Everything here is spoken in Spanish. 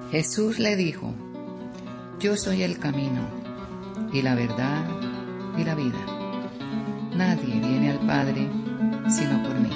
Jesús le dijo: Yo soy el camino, y la verdad, y la vida. Nadie viene al Padre sino por mí.